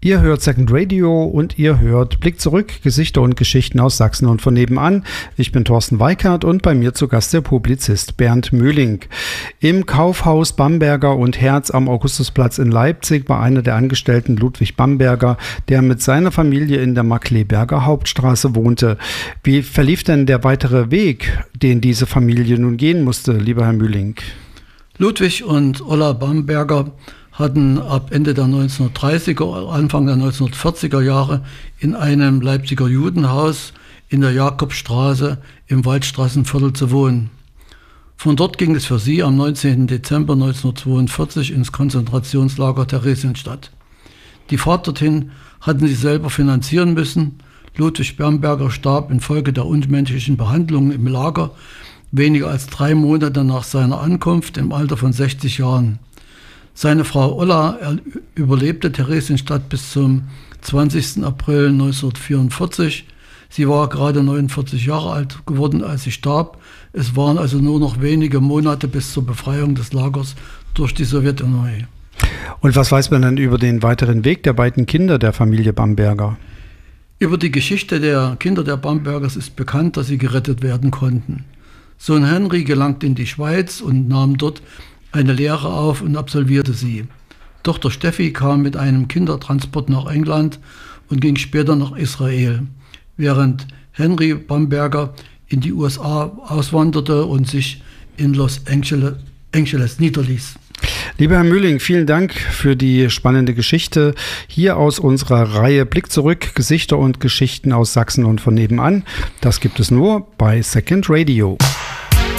Ihr hört Second Radio und ihr hört Blick zurück, Gesichter und Geschichten aus Sachsen und von nebenan. Ich bin Thorsten Weikert und bei mir zu Gast der Publizist Bernd Möhling. Im Kaufhaus Bamberger und Herz am Augustusplatz in Leipzig war einer der Angestellten Ludwig Bamberger, der mit seiner Familie in der Markkleeberger Hauptstraße wohnte. Wie verlief denn der weitere Weg, den diese Familie nun gehen musste, lieber Herr Möhling? Ludwig und Olla Bamberger hatten ab Ende der 1930er, Anfang der 1940er Jahre in einem Leipziger Judenhaus in der Jakobstraße im Waldstraßenviertel zu wohnen. Von dort ging es für sie am 19. Dezember 1942 ins Konzentrationslager Theresienstadt. Die Fahrt dorthin hatten sie selber finanzieren müssen. Ludwig Bamberger starb infolge der unmenschlichen Behandlungen im Lager weniger als 3 Monate nach seiner Ankunft im Alter von 60 Jahren. Seine Frau Olla überlebte Theresienstadt bis zum 20. April 1944. Sie war gerade 49 Jahre alt geworden, als sie starb. Es waren also nur noch wenige Monate bis zur Befreiung des Lagers durch die Sowjetunion. Und was weiß man denn über den weiteren Weg der beiden Kinder der Familie Bamberger? Über die Geschichte der Kinder der Bambergers ist bekannt, dass sie gerettet werden konnten. Sohn Henry gelangte in die Schweiz und nahm dort eine Lehre auf und absolvierte sie. Tochter Steffi kam mit einem Kindertransport nach England und ging später nach Israel, während Henry Bamberger in die USA auswanderte und sich in Los Angeles niederließ. Lieber Herr Möhling, vielen Dank für die spannende Geschichte hier aus unserer Reihe Blick zurück, Gesichter und Geschichten aus Sachsen und von nebenan. Das gibt es nur bei Second Radio.